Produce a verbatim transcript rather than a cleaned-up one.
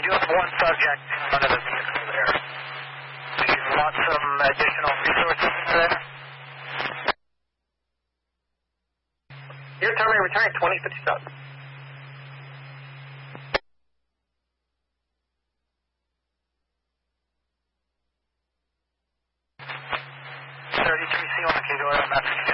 do have one subject in front of the vehicle there. Do you want some additional resources there? Your terminal return twenty fifty-seven. thirty-three C on the Cato message.